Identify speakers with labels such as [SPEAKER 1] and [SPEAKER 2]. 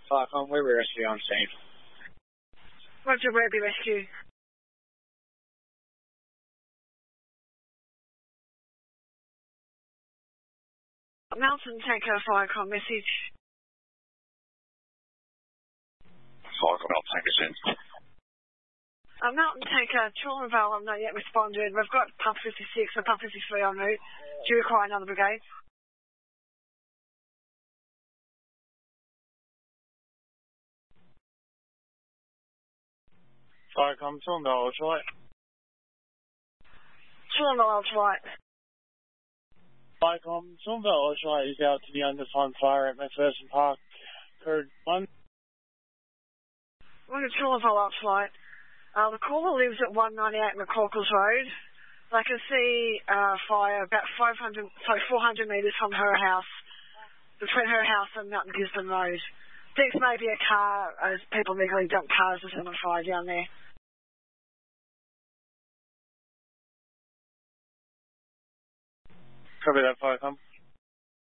[SPEAKER 1] Firecom, Werribee Rescue on scene.
[SPEAKER 2] Roger, Werribee Rescue. Mountain Tanker, Firecom, message.
[SPEAKER 1] Firecom, Mountain Tanker sent.
[SPEAKER 2] Mountain Tanker, Chorley Vale, I'm not yet responded. We've got pump 56 and pump 53 en route. Do you require another brigade?
[SPEAKER 1] Firecom, Chorley Ultralight.
[SPEAKER 2] Chorley Ultralight.
[SPEAKER 1] Firecom, Chorley Ultralight is out to the undefined fire at McPherson Park. Code 1.
[SPEAKER 2] We're at Chorley Ultralight. The caller lives at 198 McCorkles Road. I can see fire about 400 metres from her house, between her house and Mountain Gisborne Road. Thinks maybe a car, as people legally dump cars that's on fire down there.
[SPEAKER 1] Copy that, Firecom.